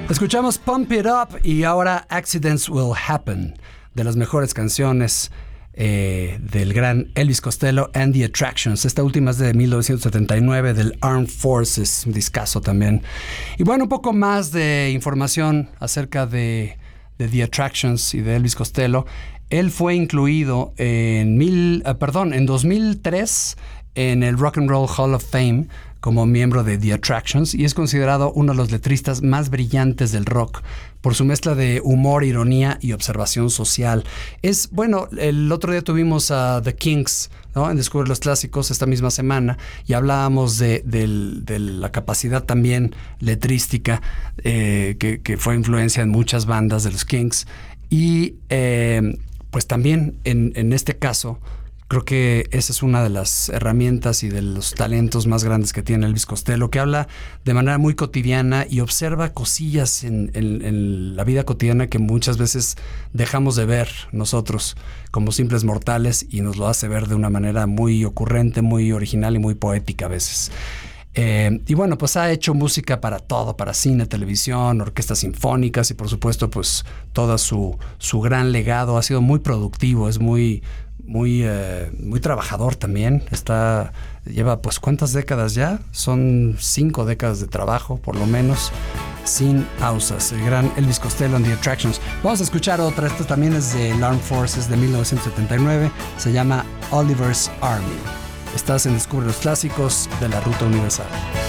Escuchamos Pump It Up y ahora Accidents Will Happen, de las mejores canciones del gran Elvis Costello and the Attractions. Esta última es de 1979 del Armed Forces, un discazo también. Y bueno, un poco más de información acerca de The Attractions y de Elvis Costello. Él fue incluido en 2003 en el Rock and Roll Hall of Fame como miembro de The Attractions y es considerado uno de los letristas más brillantes del rock por su mezcla de humor, ironía y observación social. El otro día tuvimos a The Kinks, ¿no?, en Descubre los Clásicos esta misma semana y hablábamos de la capacidad también letrística que fue influencia en muchas bandas de los Kinks y pues también en este caso creo que esa es una de las herramientas y de los talentos más grandes que tiene Elvis Costello, que habla de manera muy cotidiana y observa cosillas en la vida cotidiana que muchas veces dejamos de ver nosotros como simples mortales y nos lo hace ver de una manera muy ocurrente, muy original y muy poética a veces. Y bueno, pues ha hecho música para todo, para cine, televisión, orquestas sinfónicas y por supuesto pues todo su gran legado. Ha sido muy productivo, es muy trabajador también. Lleva pues ¿cuántas décadas ya? Son 5 décadas de trabajo por lo menos, sin pausas. El gran Elvis Costello and the Attractions. Vamos a escuchar otra, esta también es de Armed Forces de 1979, se llama Oliver's Army. Estás en Descubre los Clásicos de la Ruta Universal.